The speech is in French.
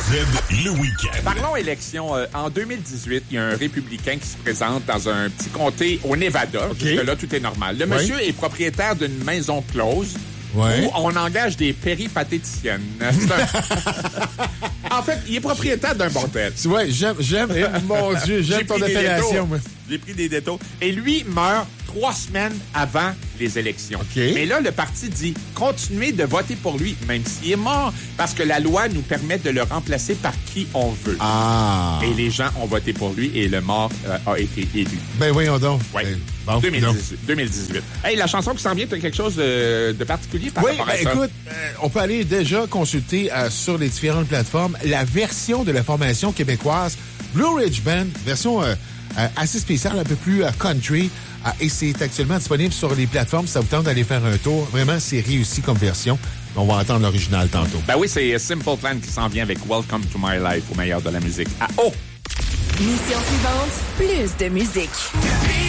le week-end. Parlons élection. En 2018, il y a un républicain qui se présente dans un petit comté au Nevada. Jusque-là, tout est normal. Le monsieur est propriétaire d'une maison close où on engage des péripatéticiennes. En fait, il est propriétaire d'un bordel. Ouais, j'aime. Mon Dieu, j'aime ton appellation. J'ai pris des détours. Et lui meurt 3 semaines avant les élections. Mais là, le parti dit continuez de voter pour lui, même s'il est mort, parce que la loi nous permet de le remplacer par qui on veut. Et les gens ont voté pour lui et le mort a été élu. Ben voyons donc. Oui. Bon, 2018. Hey, la chanson qui s'en vient, tu as quelque chose de particulier par rapport à ça? Écoute, on peut aller déjà consulter sur les différentes plateformes la version de la formation québécoise Blue Ridge Band, version assez spéciale, un peu plus country, et c'est actuellement disponible sur les plateformes. Ça vous tente d'aller faire un tour. Vraiment, c'est réussi comme version. On va entendre l'original tantôt. Ben oui, c'est Simple Plan qui s'en vient avec Welcome to My Life au meilleur de la musique. Mission suivante, plus de musique.